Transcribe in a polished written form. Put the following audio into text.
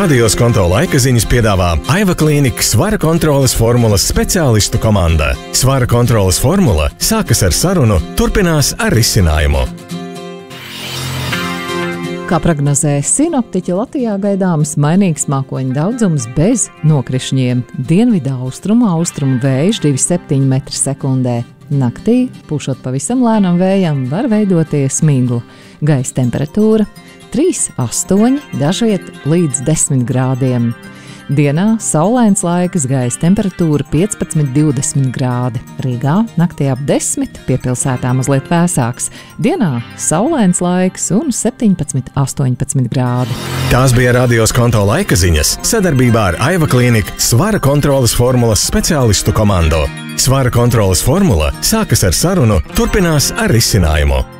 Radios konto laika ziņas piedāvā Aiva Klīnika svara kontroles formulas speciālistu komanda. Svara kontroles formula sākas ar sarunu, turpinās ar risinājumu. Kā prognozē sinoptiķi, Latvijā gaidāms mainīgs mākoņu daudzums bez nokrišņiem. Dienvidā austrumu vējš 2,7 m/sekundē. Naktī, pūšot pavisam lēnam vējam, var veidoties migla. Gaisa temperatūra 3,8, dažviet līdz 10 grādiem. Dienā saulains laiks, gaisa temperatūra 15–20 grādi. Rīgā naktī ap 10, pie pilsētā mazliet vēsāks. Dienā saulains laiks un 17–18 grādi. Tās bija Radios konto laika ziņas sadarbībā ar Aiva Klīnika svara kontroles formulas speciālistu komandu. Svara kontroles formula sākas ar sarunu, turpinās ar risinājumu.